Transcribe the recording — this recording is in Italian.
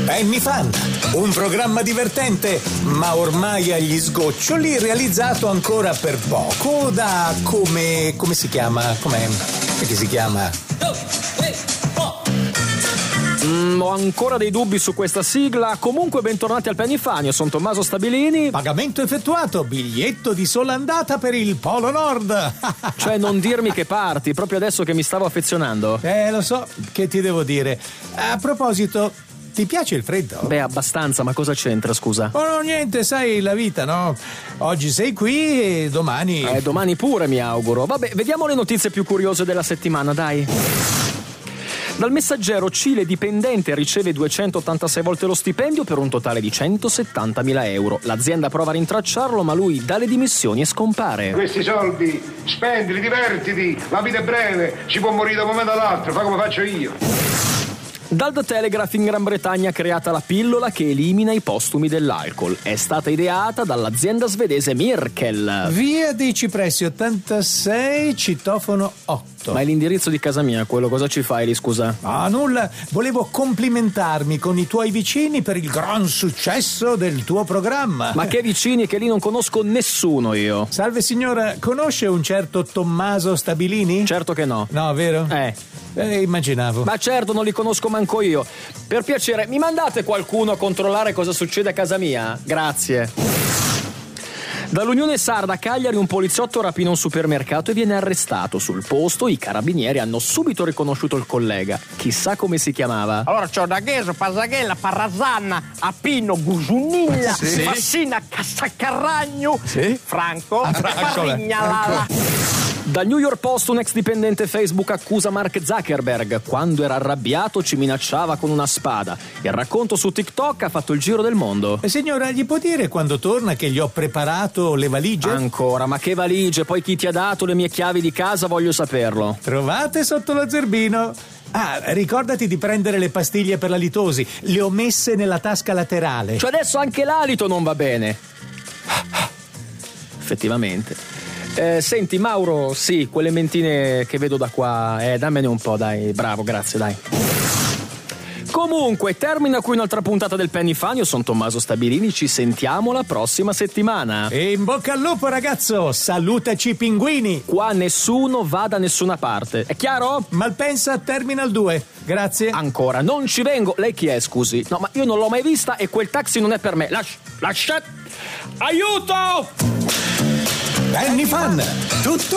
Penny Fan, un programma divertente, ma ormai agli sgoccioli, realizzato ancora per poco da come si chiama? Perché si chiama? Ho ancora dei dubbi su questa sigla. Comunque bentornati al Penny Fan, io sono Tommaso Stabilini. Pagamento effettuato, biglietto di sola andata per il Polo Nord. Cioè non dirmi che parti, proprio adesso che mi stavo affezionando. Lo so, che ti devo dire. A proposito, ti piace il freddo? Beh, abbastanza, ma cosa c'entra, scusa? Oh no, niente, sai la vita, no? Oggi sei qui e domani... Domani pure, mi auguro. Vabbè, vediamo le notizie più curiose della settimana, dai. Dal Messaggero, Cile dipendente riceve 286 volte lo stipendio per un totale di 170.000 euro. L'azienda prova a rintracciarlo, ma lui dà le dimissioni e scompare. Questi soldi, spendili, divertiti, la vita è breve, ci può morire da un momento all'altro, fa come faccio io. Dal The Telegraph, in Gran Bretagna, creata la pillola che elimina i postumi dell'alcol. È stata ideata dall'azienda svedese Mirkel. Via dei Cipressi 86, citofono 8. Ma è l'indirizzo di casa mia, quello. Cosa ci fai lì, scusa? Ah, nulla. Volevo complimentarmi con i tuoi vicini per il gran successo del tuo programma. Ma che vicini, che lì non conosco nessuno io. Salve signora, conosce un certo Tommaso Stabilini? Certo che no. No, vero? Immaginavo. Ma certo, non li conosco manco io. Per piacere, mi mandate qualcuno a controllare cosa succede a casa mia? Grazie. Dall'Unione Sarda a Cagliari, un poliziotto rapina un supermercato e viene arrestato. Sul posto i carabinieri hanno subito riconosciuto il collega. Chissà come si chiamava. Allora c'ho da Gheso, Pasaghella, Parrasanna, Appino, Gusunilla, Sì. Fassina, Cassacarragno, Sì. Franco, Franco, Farignalala. Dal New York Post, un ex dipendente Facebook accusa Mark Zuckerberg. Quando era arrabbiato ci minacciava con una spada. Il racconto su TikTok ha fatto il giro del mondo. Signora, gli può dire quando torna che gli ho preparato le valigie? Ancora, ma che valigie? Poi chi ti ha dato le mie chiavi di casa, voglio saperlo. Trovate sotto lo zerbino. Ah, ricordati di prendere le pastiglie per la litosi. Le ho messe nella tasca laterale. Cioè adesso anche l'alito non va bene. Effettivamente. Senti Mauro, sì, quelle mentine che vedo da qua, dammene un po', dai, bravo, grazie, dai. Comunque, termina qui un'altra puntata del Penny Fan. Io sono Tommaso Stabilini, ci sentiamo la prossima settimana. E in bocca al lupo, ragazzo, salutaci i pinguini. Qua nessuno va da nessuna parte, è chiaro? Malpensa Terminal 2, grazie. Ancora, non ci vengo. Lei chi è, scusi? No, ma io non l'ho mai vista e quel taxi non è per me. Lascia. Aiuto! Penny Fan, tutto